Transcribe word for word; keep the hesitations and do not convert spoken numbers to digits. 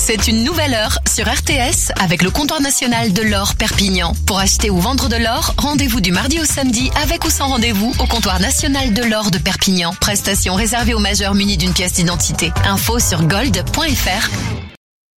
C'est une nouvelle heure sur R T S avec le comptoir national de l'or Perpignan. Pour acheter ou vendre de l'or, rendez-vous du mardi au samedi avec ou sans rendez-vous au comptoir national de l'or de Perpignan. Prestation réservée aux majeurs munis d'une pièce d'identité. Info sur gold point f r.